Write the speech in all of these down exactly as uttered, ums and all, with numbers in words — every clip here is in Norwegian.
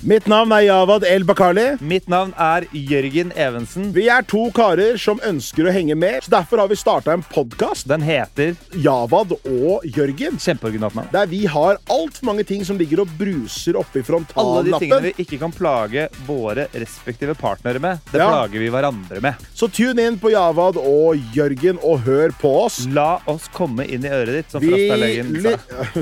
Mitt navn er Javad El Bakali. Mitt navn er Jørgen Evensen. Vi er to karer som ønsker å henge med, så derfor har vi startet en podcast. Den heter Javad og Jørgen. Kjempeoriginalt navn. Der vi har alt for mange ting som ligger og bruser oppe i frontallappen. Alle de tingene vi ikke kan plage våre respektive partnere med, det Ja. plager vi hverandre med. Så tune inn på Javad og Jørgen og hør på oss. La oss komme inn i øret ditt, som Vi Frastad-legen sa.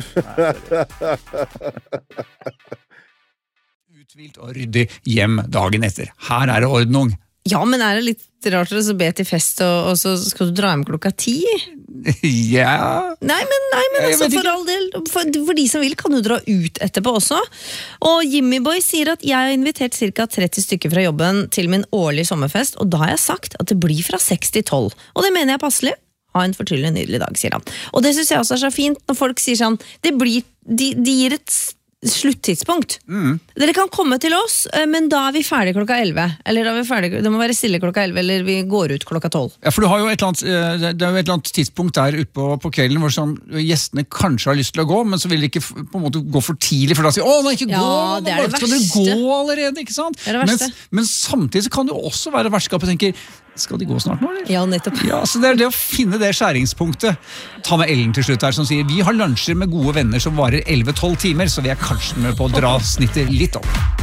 Utvilt og ryddig hjem dagen etter. Her er det ordnung. Ja, men er det litt rart å be til fest, og, og så skal du dra hjem klokka ti? Ja. Nei, men, nei, men Jeg altså, vet for ikke. all del, for, for de som vil kan du dra ut etterpå også. Og Jimmy Boy sier at jeg har invitert cirka tretti stykker fra jobben til min årlige sommerfest, og da har jeg sagt at det blir fra seks til tolv. Og det mener jeg passelig. Ha en fortryllende nydelig dag, sier han. Og det synes jeg også er så fint når folk sier sånn, det blir, de, de gir et sluttidspunkt. Mm. Dere kan komme til oss, men da er vi ferdig klokka elleve. Eller da er vi ferdig, det må være stille klokka elleve, eller vi går ut klokka tolv. Ja, for du har jo et eller annet, eh, det er jo et eller annet tidspunkt der ute på, på kvelden hvor sånn, gjestene kanskje har lyst til å gå, men så vil de ikke f- på en måte gå for tidlig, for da sier, å, nei, ikke Ja, gå, det er det skal dere verste. gå allerede, ikke sant? Det er det verste. Mens, men samtidig så kan det jo også være vertskapet tenker, skal de gå snart nå, eller? Ja, nettopp. Ja, så det er det å finne det skjæringspunktet. Ta med Ellen til slutt her, som sier, vi har lunsjer med gode venner som varer elleve tolv timer, så vi er kanskje med på å dra snittet litt opp.